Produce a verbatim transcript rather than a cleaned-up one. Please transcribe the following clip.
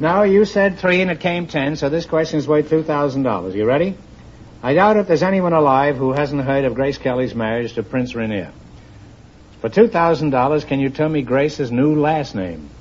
No, you said three and it came ten, so this question's worth two thousand dollars. You ready? I doubt if there's anyone alive who hasn't heard of Grace Kelly's marriage to Prince Rainier. For two thousand dollars, can you tell me Grace's new last name?